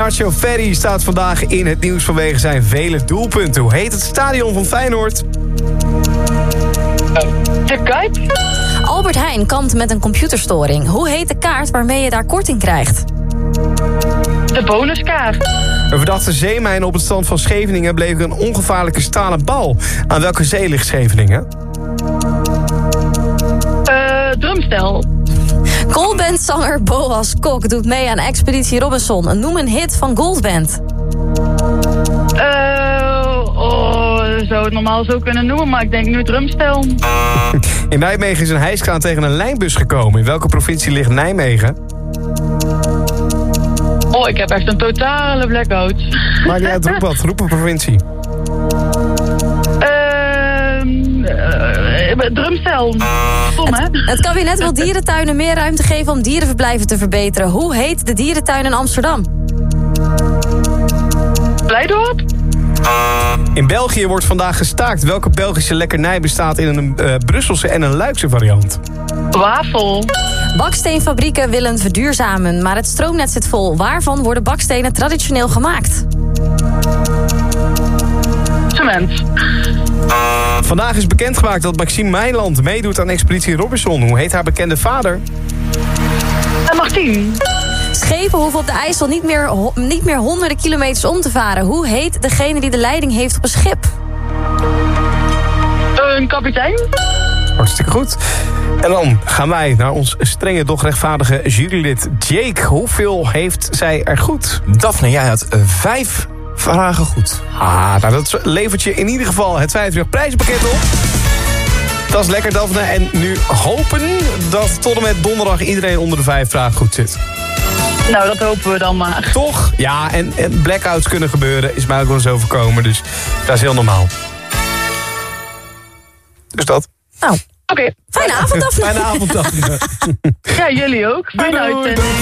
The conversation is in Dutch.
Marcio Ferri staat vandaag in het nieuws vanwege zijn vele doelpunten. Hoe heet het stadion van Feyenoord? De Kuip? Albert Heijn kampt met een computerstoring. Hoe heet de kaart waarmee je daar korting krijgt? De bonuskaart. Een verdachte zeemijn op het strand van Scheveningen bleek een ongevaarlijke stalen bal. Aan welke zee ligt Scheveningen? Drumstel. Goldbandzanger Boas Kok doet mee aan Expeditie Robinson. Noem een hit van Goldband. Zou het normaal zo kunnen noemen, maar ik denk nu drumstel. In Nijmegen is een hijskraan tegen een lijnbus gekomen. In welke provincie ligt Nijmegen? Ik heb echt een totale blackout. Maak je uit, roep een provincie. Drumstel. Stom, hè? Het kabinet wil dierentuinen meer ruimte geven om dierenverblijven te verbeteren. Hoe heet de dierentuin in Amsterdam? Blijdorp? In België wordt vandaag gestaakt. Welke Belgische lekkernij bestaat in een Brusselse en een Luikse variant? Wafel. Baksteenfabrieken willen verduurzamen, maar het stroomnet zit vol. Waarvan worden bakstenen traditioneel gemaakt? Cement. Vandaag is bekendgemaakt dat Maxime Meiland meedoet aan Expeditie Robinson. Hoe heet haar bekende vader? Martien. Schepen hoeven op de IJssel niet meer honderden kilometers om te varen. Hoe heet degene die de leiding heeft op een schip? Een kapitein. Hartstikke goed. En dan gaan wij naar ons strenge, doch rechtvaardige jurylid Jake. Hoeveel heeft zij er goed? Daphne, jij had 5 vragen goed. Nou dat levert je in ieder geval het 50 prijzenpakket op. Dat is lekker, Daphne. En nu hopen dat tot en met donderdag iedereen onder de 5 vragen goed zit. Nou, dat hopen we dan maar. Toch? Ja, en blackouts kunnen gebeuren. Is mij ook wel eens overkomen, dus dat is heel normaal. Dus dat. Nou, Oké. fijne avond, Daphne. Fijne avond, Daphne. Ja, jullie ook. Fijne uitzending.